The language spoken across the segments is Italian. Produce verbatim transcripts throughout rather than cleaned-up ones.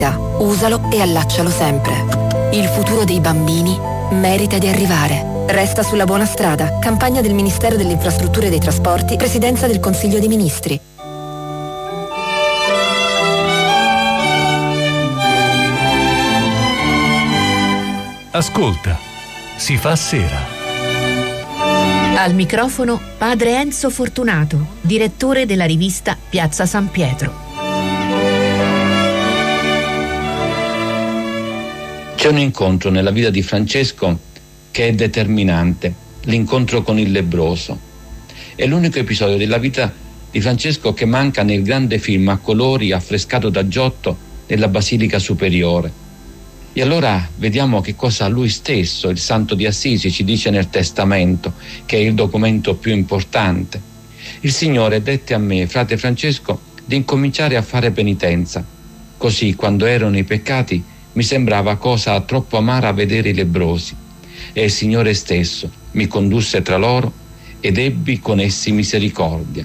Usalo e allaccialo sempre. Il futuro dei bambini merita di arrivare. Resta sulla buona strada. Campagna del Ministero delle Infrastrutture e dei Trasporti, Presidenza del Consiglio dei Ministri. Ascolta, si fa sera. Al microfono padre Enzo Fortunato, direttore della rivista Piazza San Pietro. C'è un incontro nella vita di Francesco che è determinante, l'incontro con il lebbroso. È l'unico episodio della vita di Francesco che manca nel grande film a colori affrescato da Giotto nella Basilica Superiore. E allora vediamo che cosa lui stesso, il Santo di Assisi, ci dice nel Testamento, che è il documento più importante. Il Signore dette a me, frate Francesco, di incominciare a fare penitenza. Così, quando erano i peccati, mi sembrava cosa troppo amara vedere i lebbrosi. E il Signore stesso mi condusse tra loro ed ebbi con essi misericordia.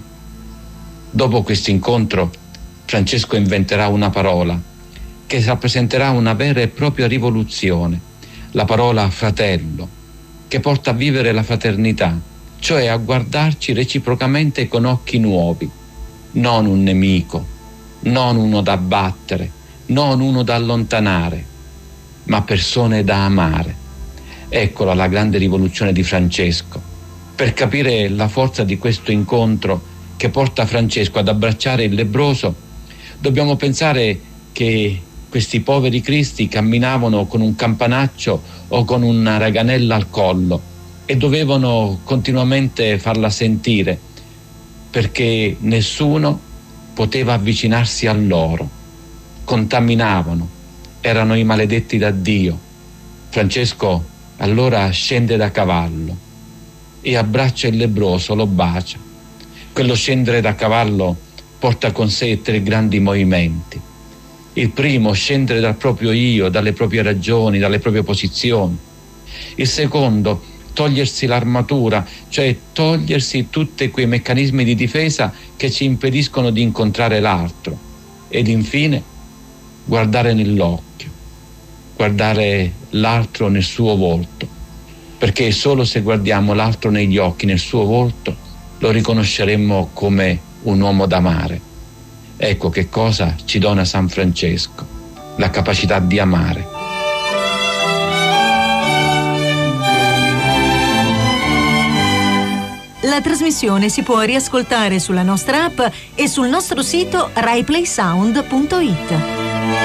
Dopo questo incontro, Francesco inventerà una parola che rappresenterà una vera e propria rivoluzione, la parola fratello, che porta a vivere la fraternità, cioè a guardarci reciprocamente con occhi nuovi, non un nemico, non uno da abbattere, non uno da allontanare, ma persone da amare. Eccola la grande rivoluzione di Francesco. Per capire la forza di questo incontro che porta Francesco ad abbracciare il lebbroso, dobbiamo pensare che questi poveri cristi camminavano con un campanaccio o con una raganella al collo e dovevano continuamente farla sentire, perché nessuno poteva avvicinarsi a loro. Contaminavano, erano i maledetti da Dio. Francesco allora scende da cavallo e abbraccia il lebbroso, lo bacia. Quello scendere da cavallo porta con sé tre grandi movimenti. Il primo, scendere dal proprio io, dalle proprie ragioni, dalle proprie posizioni. Il secondo, togliersi l'armatura, cioè togliersi tutti quei meccanismi di difesa che ci impediscono di incontrare l'altro. Ed infine, guardare nell'occhio, guardare l'altro nel suo volto, perché solo se guardiamo l'altro negli occhi, nel suo volto, lo riconosceremmo come un uomo d'amare. Ecco che cosa ci dona San Francesco, la capacità di amare. La trasmissione si può riascoltare sulla nostra app e sul nostro sito rai play sound punto it.